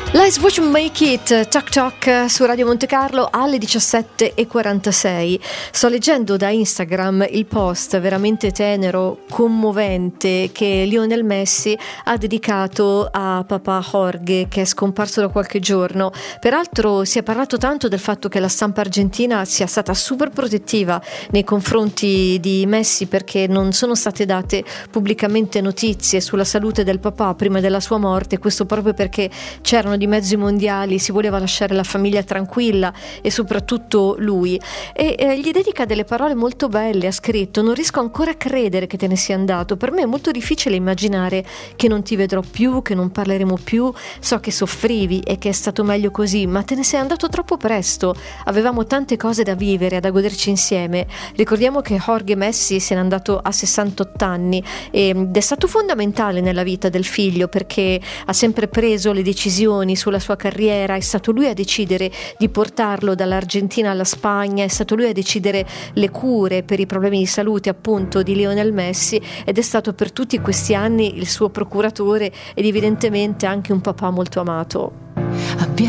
Let's Watch Make It, Talk Talk su Radio Monte Carlo alle 17:46. Sto leggendo da Instagram il post veramente tenero, commovente, che Lionel Messi ha dedicato a papà Jorge, che è scomparso da qualche giorno. Peraltro si è parlato tanto del fatto che la stampa argentina sia stata super protettiva nei confronti di Messi, perché non sono state date pubblicamente notizie sulla salute del papà prima della sua morte, questo proprio perché c'erano di mezzo i mondiali, si voleva lasciare la famiglia tranquilla e soprattutto lui, e gli dedica delle parole molto belle. Ha scritto: non riesco ancora a credere che te ne sia andato, per me è molto difficile immaginare che non ti vedrò più, che non parleremo più, so che soffrivi e che è stato meglio così, ma te ne sei andato troppo presto, avevamo tante cose da vivere, da goderci insieme. Ricordiamo che Jorge Messi se n'è andato a 68 anni ed è stato fondamentale nella vita del figlio, perché ha sempre preso le decisioni sulla sua carriera, è stato lui a decidere di portarlo dall'Argentina alla Spagna, è stato lui a decidere le cure per i problemi di salute appunto di Lionel Messi, ed è stato per tutti questi anni il suo procuratore ed evidentemente anche un papà molto amato.